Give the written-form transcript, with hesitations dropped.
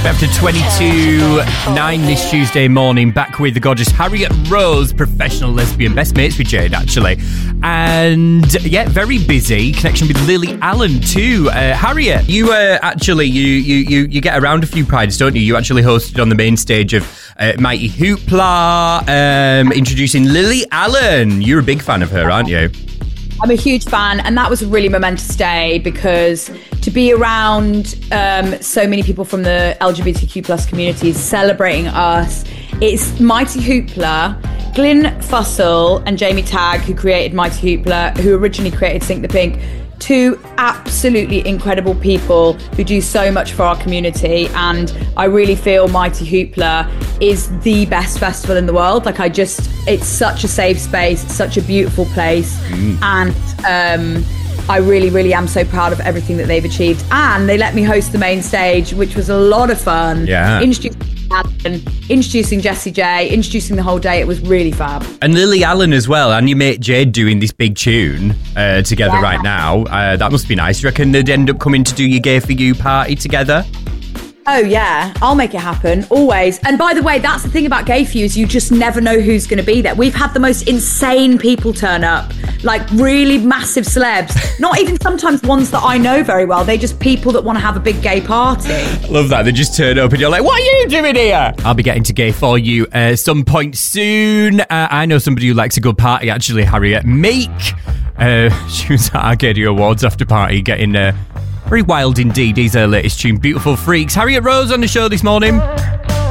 After 22:09 this Tuesday morning, back with the gorgeous Harriet Rose, professional lesbian, best mates with Jade, actually. And yeah, very busy connection with Lily Allen too. Harriet, you you get around a few prides, don't you? You actually hosted on the main stage of Mighty Hoopla, introducing Lily Allen. You're a big fan of her, aren't you? I'm a huge fan, and that was a really momentous day because to be around so many people from the LGBTQ plus community celebrating us. It's Mighty Hoopla, Glyn Fussell and Jamie Tagg, who created Mighty Hoopla, who originally created Sink the Pink. Two absolutely incredible people who do so much for our community, and I really feel Mighty Hoopla is the best festival in the world. It's such a safe space, it's such a beautiful place, and I really, really am so proud of everything that they've achieved. And they let me host the main stage, which was a lot of fun. Yeah. Introducing Jessie J, introducing the whole day. It was really fab. And Lily Allen as well, and your mate Jade doing this big tune together right now. That must be nice. Do you reckon they'd end up coming to do your Gay For You party together? Oh yeah, I'll make it happen, always. And by the way, that's the thing about Gay For You, is you just never know who's going to be there. We've had the most insane people turn up, like really massive celebs, not even sometimes ones that I know very well. They're just people that want to have a big gay party. I love that. They just turn up and you're like, what are you doing here? I'll be getting to Gay For You some point soon. I know somebody who likes a good party, actually, Harriet. Meek. She was at Arcadia Awards after party getting... very wild indeed. He's her latest tune, Beautiful Freaks. Harriet Rose on the show this morning.